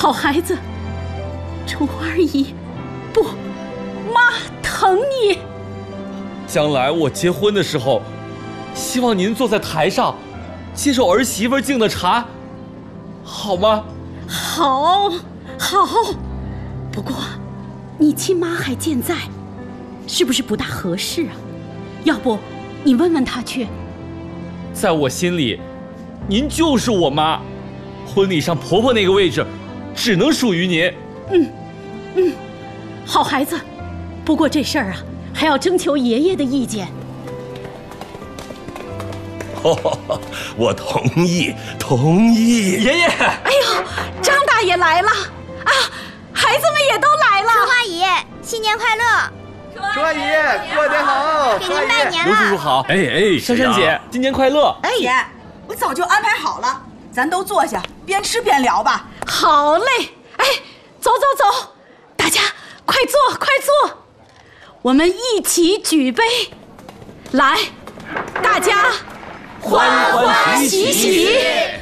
好孩子，楚二姨，不，妈疼你。 将来我结婚的时候，希望您坐在台上，接受儿媳妇敬的茶，好吗？ 好，好。不过，你亲妈还健在，是不是不大合适啊？要不，你问问她去。 在我心里，您就是我妈，婚礼上婆婆那个位置，只能属于您。 好孩子。不过这事儿啊，还要征求爷爷的意见。 我同意，同意。 爷爷， 哎呦，张大爷来了啊！孩子们也都来了。 楚阿姨，新年快乐！ 楚阿姨过年好， 给您拜年刘叔叔了。 好。 哎， 珊珊姐，新年快乐！ 哎，姐，我早就安排好了，咱都坐下，边吃边聊吧。 好嘞，哎，走走走，大家快坐快坐，我们一起举杯，来，大家欢欢喜喜。